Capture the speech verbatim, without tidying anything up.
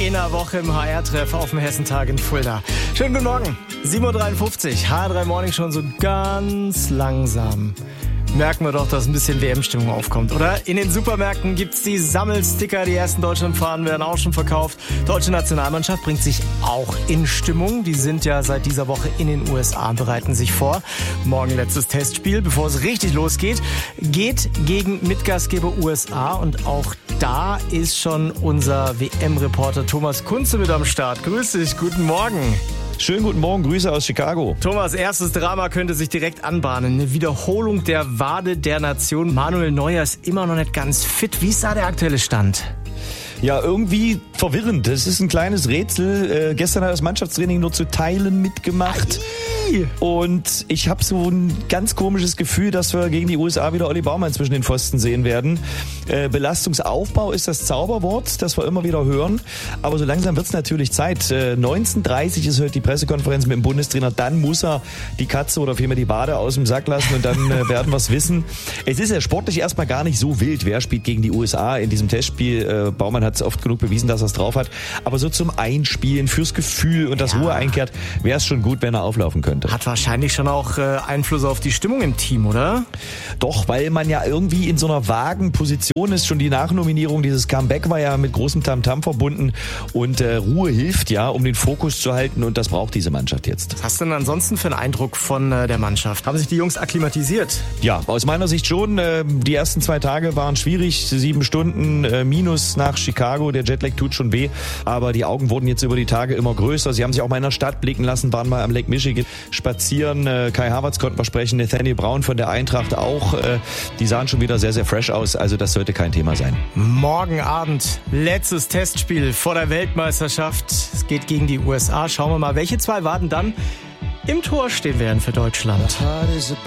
in der Woche im H R-Treff auf dem Hessentag in Fulda. Schönen guten Morgen, sieben Uhr dreiundfünfzig, H R drei Morning schon so ganz langsam. Merken wir doch, dass ein bisschen W M-Stimmung aufkommt, oder? In den Supermärkten gibt's die Sammelsticker, die ersten Deutschlandfahnen werden auch schon verkauft. Deutsche Nationalmannschaft bringt sich auch in Stimmung. Die sind ja seit dieser Woche in den U S A, bereiten sich vor. Morgen letztes Testspiel, bevor es richtig losgeht. Geht gegen Mitgastgeber U S A und auch da ist schon unser W M-Reporter Thomas Kunze mit am Start. Grüß dich, guten Morgen. Schönen guten Morgen, Grüße aus Chicago. Thomas, erstes Drama könnte sich direkt anbahnen. Eine Wiederholung der Wade der Nation. Manuel Neuer ist immer noch nicht ganz fit. Wie ist da der aktuelle Stand? Ja, irgendwie verwirrend. Das ist ein kleines Rätsel. Äh, gestern hat das Mannschaftstraining nur zu Teilen mitgemacht. Ai. Und ich habe so ein ganz komisches Gefühl, dass wir gegen die U S A wieder Olli Baumann zwischen den Pfosten sehen werden. Äh, Belastungsaufbau ist das Zauberwort, das wir immer wieder hören. Aber so langsam wird's natürlich Zeit. Äh, neunzehn Uhr dreißig ist heute die Pressekonferenz mit dem Bundestrainer. Dann muss er die Katze oder vielmehr die Wade aus dem Sack lassen und dann äh, werden wir's wissen. Es ist ja sportlich erstmal gar nicht so wild. Wer spielt gegen die U S A in diesem Testspiel? Äh, Baumann hat es oft genug bewiesen, dass er es drauf hat. Aber so zum Einspielen, fürs Gefühl und das ja. Ruhe einkehrt, wäre es schon gut, wenn er auflaufen könnte. Hat wahrscheinlich schon auch äh, Einfluss auf die Stimmung im Team, oder? Doch, weil man ja irgendwie in so einer vagen Position ist. Schon die Nachnominierung, dieses Comeback war ja mit großem Tamtam verbunden. Und äh, Ruhe hilft ja, um den Fokus zu halten. Und das braucht diese Mannschaft jetzt. Was hast du denn ansonsten für einen Eindruck von äh, der Mannschaft? Haben sich die Jungs akklimatisiert? Ja, aus meiner Sicht schon. Äh, die ersten zwei Tage waren schwierig. Sieben Stunden äh, minus nach Chicago. Der Jetlag tut schon weh. Aber die Augen wurden jetzt über die Tage immer größer. Sie haben sich auch mal in der Stadt blicken lassen, waren mal am Lake Michigan spazieren. Äh, Kai Havertz konnten wir sprechen. Nathaniel Brown von der Eintracht auch. Äh, die sahen schon wieder sehr, sehr fresh aus. Also das sollte kein Thema sein. Morgen Abend letztes Testspiel vor der Weltmeisterschaft. Es geht gegen die U S A. Schauen wir mal, welche zwei Waden dann im Tor stehen werden für Deutschland.